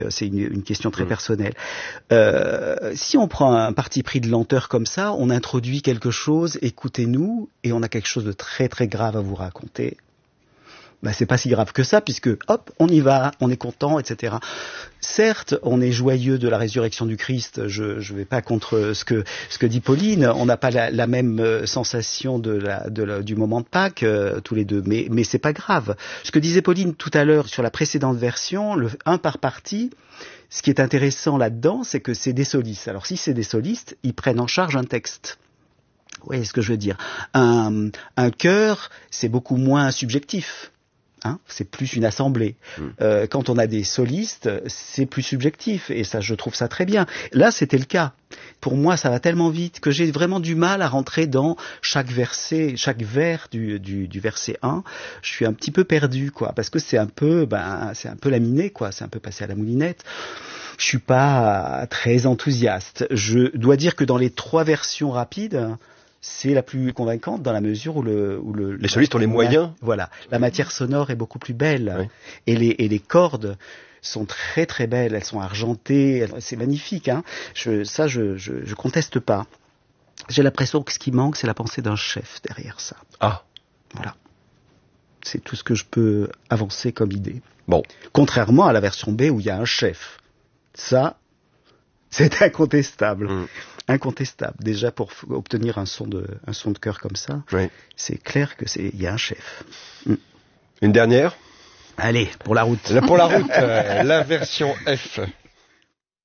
C'est une question très personnelle. Si on prend un parti pris de lenteur comme ça, on introduit quelque chose, écoutez-nous, et on a quelque chose de très très grave à vous raconter. Ben, c'est pas si grave que ça, puisque hop, on y va, on est content, etc. Certes, on est joyeux de la résurrection du Christ. Je vais pas contre ce que dit Pauline. On n'a pas la même sensation du moment de Pâques tous les deux, mais c'est pas grave. Ce que disait Pauline tout à l'heure sur la précédente version, le un par partie. Ce qui est intéressant là-dedans, c'est que c'est des solistes. Alors si c'est des solistes, ils prennent en charge un texte. Vous voyez ce que je veux dire. Un chœur, c'est beaucoup moins subjectif. C'est plus une assemblée. Quand on a des solistes, c'est plus subjectif, et ça, je trouve ça très bien. Là, c'était le cas. Pour moi, ça va tellement vite que j'ai vraiment du mal à rentrer dans chaque verset, chaque vers du verset 1. Je suis un petit peu perdu, quoi, parce que c'est un peu laminé, quoi. C'est un peu passé à la moulinette. Je suis pas très enthousiaste. Je dois dire que dans les 3 versions rapides, c'est la plus convaincante dans la mesure où les solistes ont les moyens. Voilà, la matière sonore est beaucoup plus belle, oui. et les cordes sont très très belles, elles sont argentées, c'est magnifique. Je conteste pas. J'ai l'impression que ce qui manque, c'est la pensée d'un chef derrière ça. Ah, voilà. C'est tout ce que je peux avancer comme idée. Bon. Contrairement à la version B où il y a un chef. Ça, c'est incontestable. Incontestable. Déjà, pour obtenir un son de chœur comme ça, oui. C'est clair que il y a un chef. Une dernière ? Allez, pour la route. Pour la route, la version F.